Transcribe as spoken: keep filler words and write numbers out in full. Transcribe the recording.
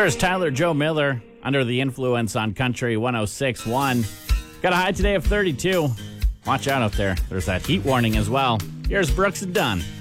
There's Tyler Joe Miller under the influence on Country one oh six point one. Got a high today of thirty-two. Watch out out there. There's that heat warning as well. Here's Brooks and Dunn.